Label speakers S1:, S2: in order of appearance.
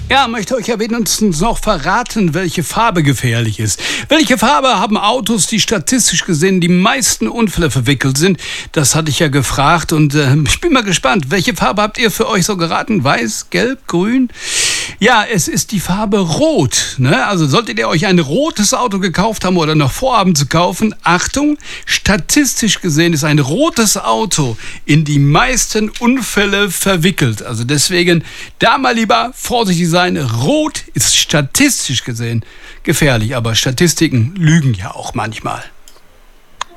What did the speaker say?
S1: Ja, möchte euch ja wenigstens noch verraten, welche Farbe gefährlich ist. Welche Farbe haben Autos, die statistisch gesehen die meisten Unfälle verwickelt sind? Das hatte ich ja gefragt und ich bin mal gespannt. Welche Farbe habt ihr für euch so geraten? Weiß, gelb, grün? Ja, es ist die Farbe Rot. Ne? Also solltet ihr euch ein rotes Auto gekauft haben oder noch vorhaben zu kaufen, Achtung, statistisch gesehen ist ein rotes Auto in die meisten Unfälle verwickelt. Also deswegen da mal lieber vorsichtig sein. Rot ist statistisch gesehen gefährlich, aber Statistiken lügen ja auch manchmal.